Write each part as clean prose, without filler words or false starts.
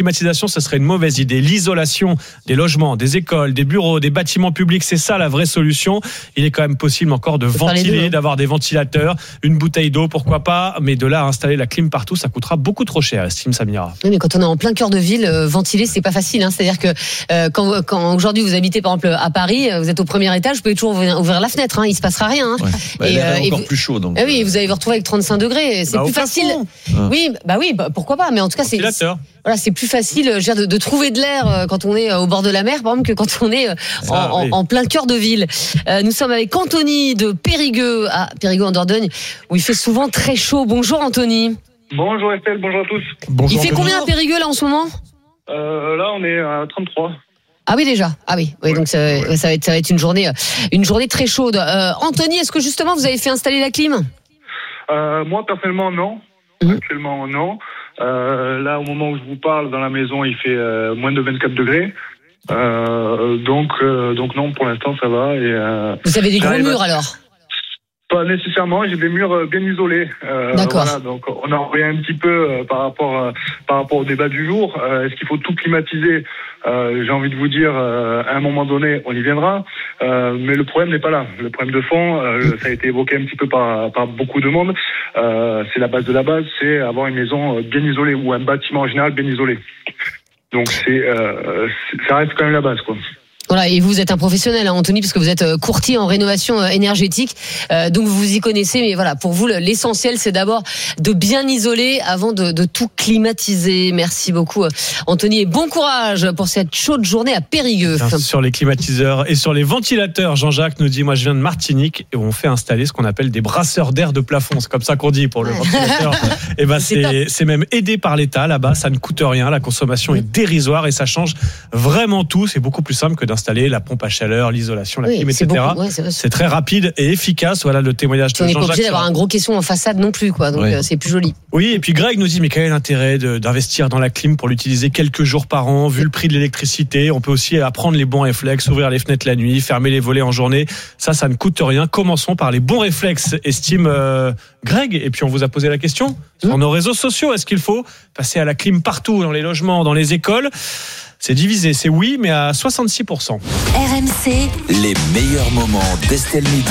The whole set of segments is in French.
climatisation, ce serait une mauvaise idée. L'isolation des logements, des écoles, des bureaux, des bâtiments publics, c'est ça la vraie solution. Il est quand même possible encore de ventiler, d'avoir des ventilateurs, une bouteille d'eau, pourquoi pas, mais de là à installer la clim partout, ça coûtera beaucoup trop cher, estime Samira. Oui, mais quand on est en plein cœur de ville, ventiler, c'est pas facile. C'est-à-dire que quand aujourd'hui vous habitez par exemple à Paris, vous êtes au premier étage, vous pouvez toujours ouvrir la fenêtre, il se passera rien. Ouais. Et encore plus chaud. Donc. Oui, vous allez vous retrouver avec 35 degrés. C'est plus facile. Oui, pourquoi pas. Mais en tout cas, c'est plus facile de trouver de l'air quand on est au bord de la mer, par exemple, que quand on est en plein cœur de ville. Nous sommes avec Anthony de Périgueux, à Périgueux en Dordogne, où il fait souvent très chaud. Bonjour Anthony. Bonjour Estelle, bonjour à tous. Bonjour, il fait combien à Périgueux là en ce moment ? Là, on est à 33. Ah oui déjà. Ah oui. Donc ça va être une journée très chaude. Anthony, est-ce que justement vous avez fait installer la clim ? Moi personnellement non. Actuellement non. Là au moment où je vous parle dans la maison il fait moins de 24 degrés. Donc non, pour l'instant ça va. Vous avez des gros murs alors ? Pas nécessairement, j'ai des murs bien isolés. D'accord. Voilà, donc on en revient un petit peu par rapport au débat du jour. Est-ce qu'il faut tout climatiser ? J'ai envie de vous dire, à un moment donné, on y viendra. Mais le problème n'est pas là. Le problème de fond, ça a été évoqué un petit peu par beaucoup de monde. C'est la base de la base, c'est avoir une maison bien isolée ou un bâtiment en général bien isolé. Donc ça reste quand même la base, quoi. Voilà, et vous êtes un professionnel, Anthony, parce que vous êtes courtier en rénovation énergétique, donc vous vous y connaissez. Mais voilà, pour vous, l'essentiel, c'est d'abord de bien isoler avant de tout climatiser. Merci beaucoup, Anthony, et bon courage pour cette chaude journée à Périgueux. Sur les climatiseurs et sur les ventilateurs, Jean-Jacques nous dit, moi je viens de Martinique et on fait installer ce qu'on appelle des brasseurs d'air de plafond. C'est comme ça qu'on dit pour le ventilateur. Et c'est même aidé par l'État là-bas, ça ne coûte rien, la consommation est dérisoire et ça change vraiment tout. C'est beaucoup plus simple que d'installer la pompe à chaleur, l'isolation, la clim, etc. C'est très rapide et efficace. Voilà le témoignage de Jean-Jacques. On n'est pas obligé d'avoir un gros caisson en façade non plus, quoi. Donc c'est plus joli. Oui, et puis Greg nous dit, mais quel est l'intérêt d'investir dans la clim pour l'utiliser quelques jours par an, vu le prix de l'électricité? On peut aussi apprendre les bons réflexes, ouvrir les fenêtres la nuit, fermer les volets en journée. Ça ne coûte rien. Commençons par les bons réflexes, estime Greg. Et puis on vous a posé la question sur nos réseaux sociaux. Est-ce qu'il faut passer à la clim partout, dans les logements, dans les écoles? C'est divisé, c'est oui, mais à 66%. RMC, les meilleurs moments d'Estelle Midi.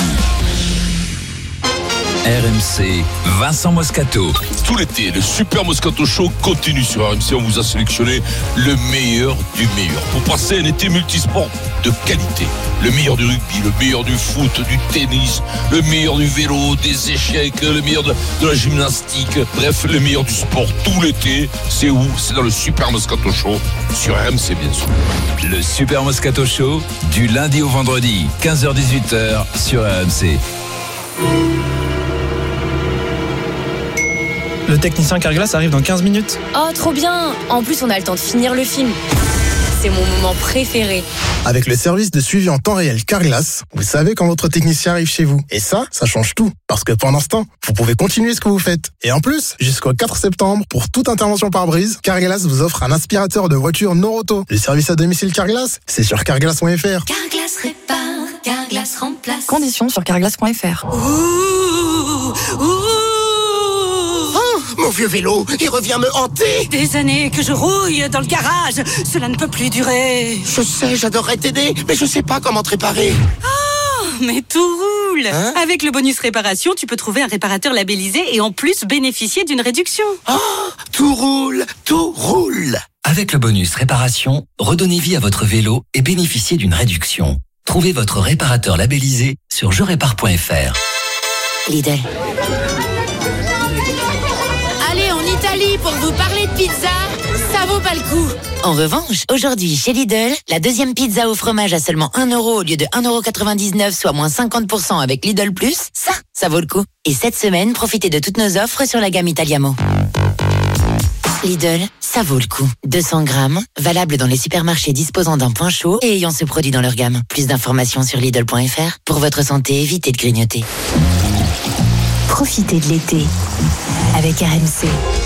RMC, Vincent Moscato. Tout l'été, le Super Moscato Show continue sur RMC. On vous a sélectionné le meilleur du meilleur pour passer un été multisport de qualité. Le meilleur du rugby, le meilleur du foot, du tennis, le meilleur du vélo, des échecs, le meilleur de la gymnastique. Bref, le meilleur du sport tout l'été. C'est où ? C'est dans le Super Moscato Show sur RMC, bien sûr. Le Super Moscato Show, du lundi au vendredi, 15h-18h sur RMC. Le technicien Carglass arrive dans 15 minutes. Oh, trop bien! En plus, on a le temps de finir le film. C'est mon moment préféré. Avec le service de suivi en temps réel Carglass, vous savez quand votre technicien arrive chez vous. Et ça change tout. Parce que pendant ce temps, vous pouvez continuer ce que vous faites. Et en plus, jusqu'au 4 septembre, pour toute intervention par brise, Carglass vous offre un aspirateur de voiture Noroto. Le service à domicile Carglass, c'est sur carglass.fr. Carglass répare, Carglass remplace. Conditions sur carglass.fr. Mon vieux vélo, il revient me hanter. Des années que je rouille dans le garage. Cela ne peut plus durer. Je sais, j'adorerais t'aider, mais je sais pas comment te réparer. Oh, mais tout roule. Avec le bonus réparation, tu peux trouver un réparateur labellisé et en plus bénéficier d'une réduction. Oh, tout roule, tout roule. Avec le bonus réparation, redonnez vie à votre vélo et bénéficiez d'une réduction. Trouvez votre réparateur labellisé sur jerépare.fr. Lidl. Pour vous parler de pizza, ça vaut pas le coup. En revanche, aujourd'hui chez Lidl, la deuxième pizza au fromage à seulement 1 € au lieu de 1,99 €, soit moins 50% avec Lidl Plus, ça vaut le coup. Et cette semaine, profitez de toutes nos offres sur la gamme Italiamo. Lidl, ça vaut le coup. 200 grammes, valable dans les supermarchés disposant d'un point chaud et ayant ce produit dans leur gamme. Plus d'informations sur Lidl.fr. Pour votre santé, évitez de grignoter. Profitez de l'été avec RMC.